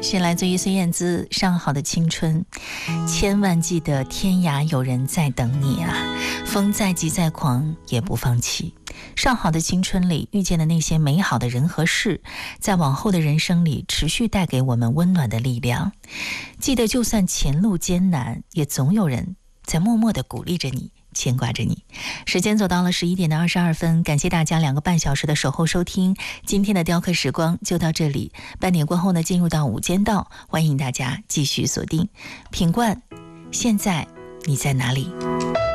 是来自于孙燕姿《上好的青春》，千万记得天涯有人在等你啊，风再急再狂也不放弃。上好的青春里遇见的那些美好的人和事，在往后的人生里持续带给我们温暖的力量。记得就算前路艰难，也总有人在默默地鼓励着你，牵挂着你。时间走到了11点22分，感谢大家2个半小时的守候收听，今天的雕刻时光就到这里。半点过后呢，进入到午间道，欢迎大家继续锁定品冠。现在你在哪里？